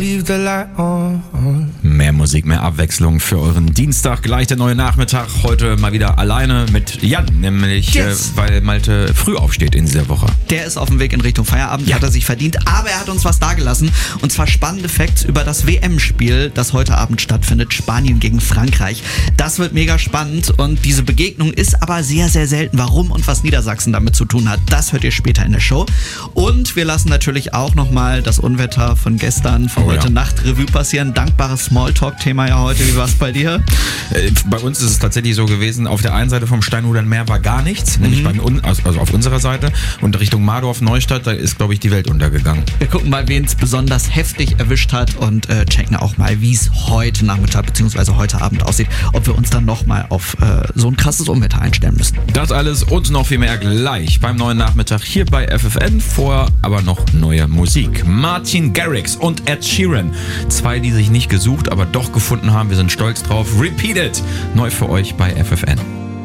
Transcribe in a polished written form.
Mehr Musik, mehr Abwechslung für euren Dienstag. Gleich der neue Nachmittag. Heute mal wieder alleine mit Jan, nämlich weil Malte früh aufsteht in dieser Woche. Der ist auf dem Weg in Richtung Feierabend, hat er sich verdient. Aber er hat uns was dagelassen. Und zwar spannende Facts über das WM-Spiel, das heute Abend stattfindet. Spanien gegen Frankreich. Das wird mega spannend. Und diese Begegnung ist aber sehr, sehr selten. Warum und was Niedersachsen damit zu tun hat, das hört ihr später in der Show. Und wir lassen natürlich auch nochmal das Unwetter von gestern, von heute Nacht Revue passieren. Dankbares Smalltalk-Thema ja heute. Wie war es bei dir? Bei uns ist es tatsächlich so gewesen, auf der einen Seite vom Steinhudern Meer war gar nichts, nämlich also auf unserer Seite. Und Richtung Mardorf, Neustadt, da ist, glaube ich, die Welt untergegangen. Wir gucken mal, wen es besonders heftig erwischt hat und checken auch mal, wie es heute Nachmittag bzw. heute Abend aussieht. Ob wir uns dann nochmal auf so ein krasses Unwetter einstellen müssen. Das alles und noch viel mehr gleich beim neuen Nachmittag hier bei FFN. Vorher aber noch neue Musik. Martin Garrix und Ed Sheeran. Zwei, die sich nicht gesucht, aber doch gefunden haben. Wir sind stolz drauf. Repeat It. Neu für euch bei FFN.